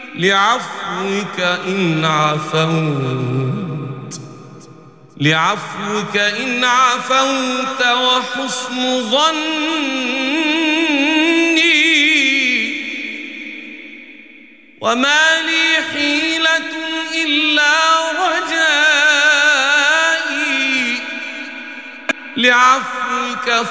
لعفوك إن عفوت وحسن ظني، وما لي حيلة إلا رجائي لعفوك